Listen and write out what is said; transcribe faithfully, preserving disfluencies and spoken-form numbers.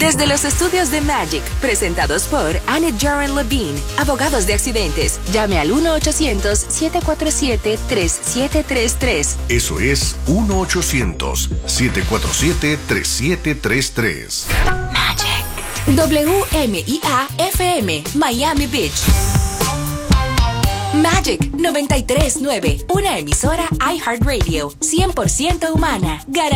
Desde los estudios de Magic, presentados por Annette Jaren Levine, abogados de accidentes. Llame al uno ochocientos, siete cuatro siete, tres siete tres tres. Eso es uno ochocientos, siete cuatro siete, tres siete tres tres. Magic. W M I A F M, Miami Beach. Magic noventa y tres punto nueve, una emisora iHeartRadio, cien por ciento humana.